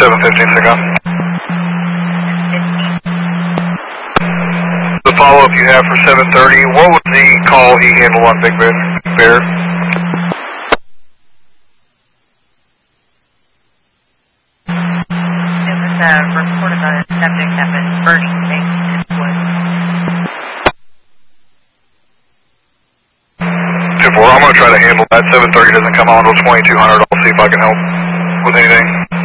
715 Signal. The follow-up you have for 730, what was the call he handled on Big Bear? It was a report about a subject that was burning things in his woods. 2-4, I'm going to try to handle that. 730 doesn't come on until 2200. I'll see if I can help with anything.